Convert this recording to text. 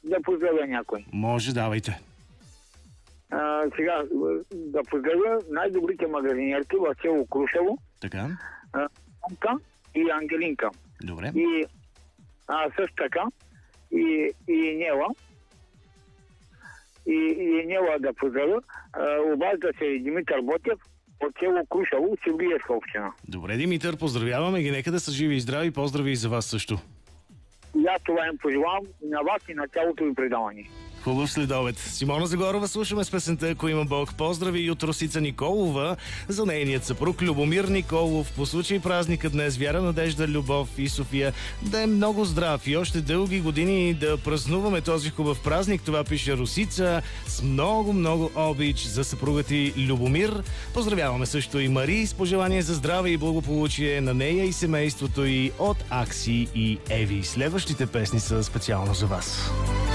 да поздравя някой. Може, давайте. Сега да поздравя най-добрите магазинерки в село Крушево. Така. Анка и Ангелинка. Добре. И също така и Нела. И Нела да поздравя. Обажда се Димитър Ботев от село Крушево, Севлиевска община. Добре, Димитър, поздравяваме ги. Нека да са живи и здрави. Поздрави и за вас също. И аз това им пожелавам на вас и на цялото ви предаване. Хубав следобед. Симона Загорова слушаме с песента "Ако има Бог". Поздрави и от Росица Николова за нейният съпруг Любомир Николов. По случай празника днес Вяра, Надежда, Любов и София да е много здрав и още дълги години да празнуваме този хубав празник. Това пише Росица с много обич за съпруга ти Любомир. Поздравяваме също и Мари с пожелание за здраве и благополучие на нея и семейството й от Акси и Еви. Следващите песни са специално за вас.